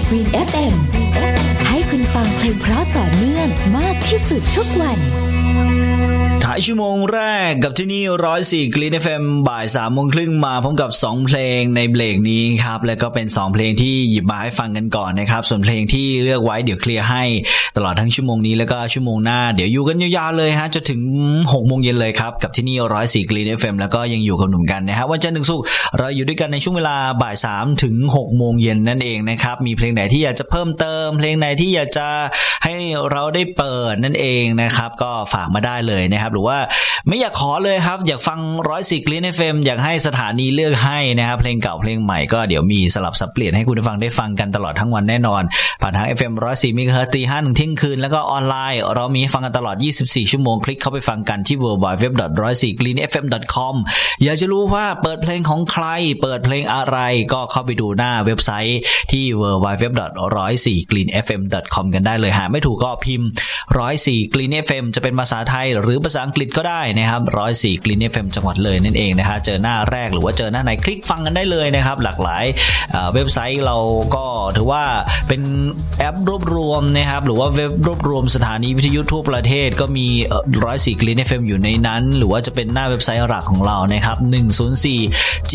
Green FM ให้คุณฟังเพลงเพราะต่อเนื่องมากที่สุดทุกวันท้ายชั่วโมงแรกกับที่นี่104 Green FM บ่าย 3:30 นมาพร้อมกับ2เพลงในเบรกนี้ครับแล้วก็เป็น2เพลงที่หยิบมาให้ฟังกันก่อนนะครับส่วนเพลงที่เลือกไว้เดี๋ยวเคลียร์ให้ตลอดทั้งชั่วโมงนี้แล้วก็ชั่วโมงหน้าเดี๋ยวอยู่กันยาวๆเลยฮะจนถึง 6:00 นเลยครับกับที่นี่104 Green FM แล้วก็ยังอยู่กับหนุ่มกันนะฮะวันจันทร์ถึงศุกร์เราอยู่ด้วยกันในช่วงเวลาบ่าย 3 ถึง 6:00 นนั่นเองนะครับมีเพลงไหนที่อยากจะเพิ่มเติมเพลงไหนที่อยากจะให้เราได้เปิดนั่นเองนะครับก็ฝากมาได้เลยนะครับหรือว่าไม่อยากขอเลยครับอยากฟัง104 Green FM อยากให้สถานีเลือกให้นะครับเพลงเก่าเพลงใหม่ก็เดี๋ยวมีสลับสับเปลี่ยนให้คุณผู้ฟังได้ฟังกันตลอดทั้งวันแน่นอนผ่านทาง FM 104 MHz ตี 5 ถึงเที่ยงคืนแล้วก็ออนไลน์เรามีให้ฟังกันตลอด24ชั่วโมงคลิกเข้าไปฟังกันที่ www.104greenfm.com อยากจะรู้ว่าเปิดเพลงของใครเปิดเพลงอะไรก็เข้าไปดูหน้าเว็บไซต์ที่ www.104greenfm.com กันได้เลยหาไม่ถูกก็พิมพ์104 Green FM จะเป็นภาษาไทยหรือภาษาอังกฤษก็ได้นะครับ104 Green FM จังหวัดเลยนั่นเองนะฮะเจอหน้าแรกหรือว่าเจอหน้าไหนคลิกฟังกันได้เลยนะครับหลากหลายเว็บไซต์เราก็ถือว่าเป็นแอปรวบรวมนะครับหรือว่าเว็บรวบรวมสถานีวิทยุทั่วประเทศก็มี104 Green FM อยู่ในนั้นหรือว่าจะเป็นหน้าเว็บไซต์หลักของเรานะครับ104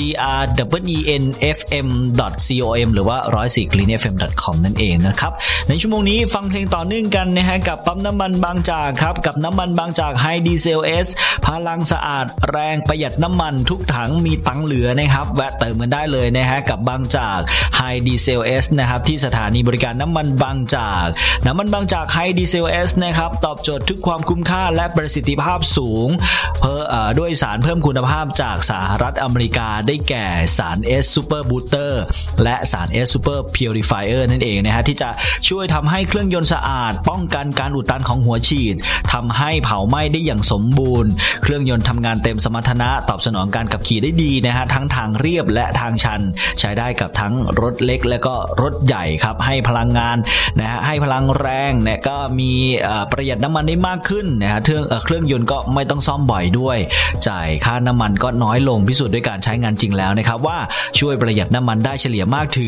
greenfm.com หรือว่า104 greenfm.com นั่นเองนะครับในชั่วโมงนี้ฟังเพลงต่อเนื่องกันนะฮะกับปั๊มน้ำมันบางจากครับกับน้ำมันบางจากไฮดีเซล S พลังสะอาดแรงประหยัดน้ำมันทุกถังมีตังเหลือนะครับแวะเติมกันได้เลยนะฮะกับบางจากไฮดีเซล S นะครับที่สถานีบริการน้ำมันบางจากน้ำมันบางจากไฮดีเซล S นะครับตอบโจทย์ทุกความคุ้มค่าและประสิทธิภาพสูงด้วยสารเพิ่มคุณภาพจากสหรัฐอเมริกาได้แก่สาร S Super Booster และสาร S Super Purifier นั่นเองนะฮะที่จะช่วยทำให้เครื่องยนต์สะอาดป้องกันการอุดตันของหัวฉีดทำให้เผาไหม้ได้อย่างสมบูรณ์เครื่องยนต์ทำงานเต็มสมรรถนะตอบสนองการขับขี่ได้ดีนะฮะทั้งทางเรียบและทางชันใช้ได้กับทั้งรถเล็กและก็รถใหญ่ครับให้พลังงานนะฮะให้พลังแรงเนี่ยก็มีประหยัดน้ำมันได้มากขึ้นนะฮะเครื่องยนต์ก็ไม่ต้องซ่อมบ่อยด้วยจ่ายค่าน้ำมันก็น้อยลงพิสูจน์ด้วยการใช้งานจริงแล้วนะครับว่าช่วยประหยัดน้ำมันได้เฉลี่ยมากถึง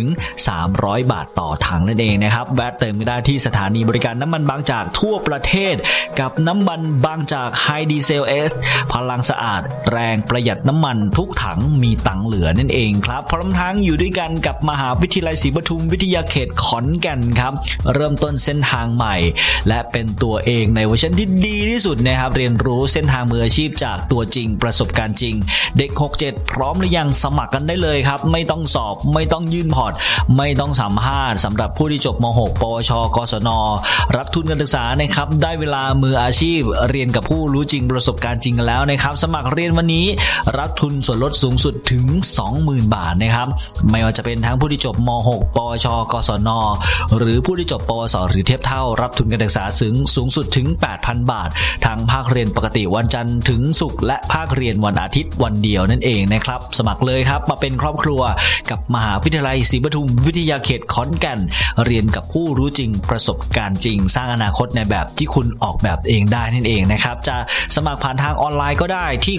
300 บาทต่อถังนั่นเองนะครับแวะเติมก็ได้ที่สถานีบริการน้ำมันบางจากทั่วประเทศกับน้ำมันบางจากไฮดีเซล S พลังสะอาดแรงประหยัดน้ำมันทุกถังมีตังเหลือนั่นเองครับพร้อมทั้งอยู่ด้วยกันกับมหาวิทยาลัยศรีปทุมวิทยาเขตขอนแก่นครับเริ่มต้นเส้นทางใหม่และเป็นตัวเองในเวอร์ชันที่ดีที่สุดนะครับเรียนรู้เส้นทางมืออาชีพจากตัวจริงประสบการณ์จริงเด็ก67พร้อมหรือยังสมัครกันได้เลยครับไม่ต้องสอบไม่ต้องยื่นพอร์ตไม่ต้องสัมภาษณ์สำหรับผู้ที่จบม.6 ปวชกศนรับทุนการศึกษานะครับได้เวลามืออาชีพเรียนกับผู้รู้จริงประสบการณ์จริงกันแล้วนะครับสมัครเรียนวันนี้รับทุนส่วนลดสูงสุดถึง 20,000 บาทนะครับไม่ว่าจะเป็นทั้งผู้ที่จบม.6 ปวชกศนหรือผู้ที่จบปวสหรือเทียบเท่ารับทุนการศึกษาสูงสุดถึง 8,000 บาททั้งภาคเรียนปกติวันจันทร์ถึงศุกร์และภาคเรียนวันอาทิตย์วันเดียวนั่นเองนะครับสมัครเลยครับมาเป็นครอบครัวกับมหาวิทยาลัยศรีปทุมวิทยาเขตขอนแก่นเรียนกับผู้รู้จริงประสบการณ์จริงสร้างอนาคตในแบบที่คุณออกแบบเองได้นั่นเองนะครับจะสมัครผ่านทางออนไลน์ก็ได้ที่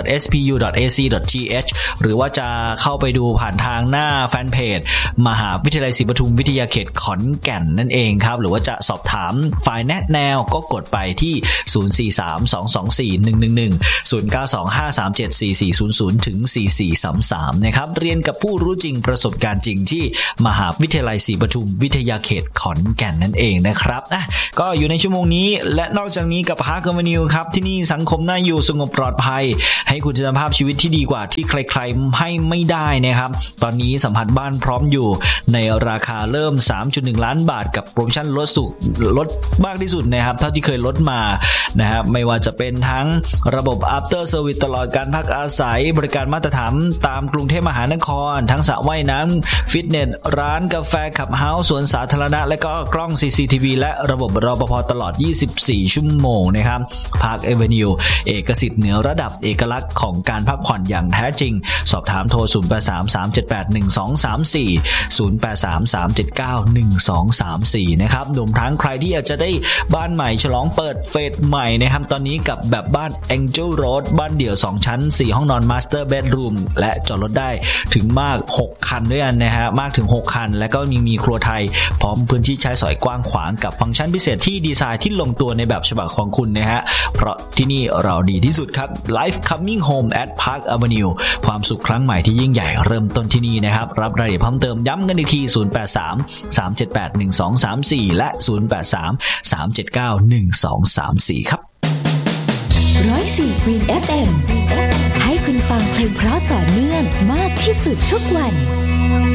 khonkan.spu.ac.th หรือว่าจะเข้าไปดูผ่านทางหน้าแฟนเพจมหาวิทยาลัยศรีปทุมวิทยาเขตขอนแก่นนั่นเองครับหรือว่าจะสอบถามฝ่ายแนะแนวก็กดไปที่043 224 111 0925374400ถึง4433นะครับเรียนกับผู้รู้จริงประสบการณ์จริงที่มหาวิทยาลัยศรีปทุมวิทยาเขตขอนแก่นนั่นเองนะครับก็อยู่ในชั่วโมงนี้และนอกจากนี้กับฮาร์คอมนิวครับที่นี่สังคมน่าอยู่สงบปลอดภัยให้คุณภาพชีวิตที่ดีกว่าที่ใครๆให้ไม่ได้นะครับตอนนี้สัมผัสบ้านพร้อมอยู่ในราคาเริ่ม 3.1 ล้านบาทกับโปรโมชั่นลดมากที่สุดนะครับเท่าที่เคยลดมานะครับไม่ว่าจะเป็นทั้งระบบ After Service ตลอดการพักอาศัยบริการมาตรฐานตามกรุงเทพมหานครทั้งสระว่ายน้ำฟิตเนสร้านกาแฟขับเฮาส์สวนสาธารณะและก็กล้อง CCTV และระบบรปภตลอด24ชั่วโมงนะครับพาร์คเอเวนิวเอกสิทธิ์เหนือระดับเอกลักษณ์ของการพักผ่อนอย่างแท้จริงสอบถามโทร0833781234 นะครับรวมทั้งใครที่อยากจะได้บ้านใหม่ฉลองเปิดเฟสใหม่นะครับตอนนี้กับแบบบ้าน Angel Road บ้านเดี่ยว2ชั้น4ห้องนอน Master Bedroom และจอดรถได้ถึงมาก6คันด้วยกันนะฮะมากถึง6คันและก็มีครัวไทยพร้อมพื้นที่ใช้สอยกว้างขวางกับฟังก์ชันพิเศษที่ดีไซน์ที่ลงตัวในแบบฉบับของคุณนะฮะเพราะที่นี่เราดีที่สุดครับ Life Coming Home at Park Avenue ความสุขครั้งใหม่ที่ยิ่งใหญ่เริ่มต้นที่นี่นะครับรับรายละเอียดเพิ่มเติมย้ำกันอีกที0833781234และ0833791234ครับ 104 Green FM ให้คุณฟังเพลงเพราะต่อเนื่องมากที่สุดทุกวัน